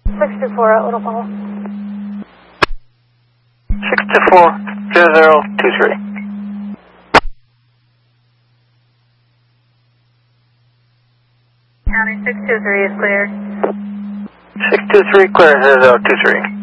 624 at Little Falls. 624-0023. County 623 is clear. 623 clear 0023.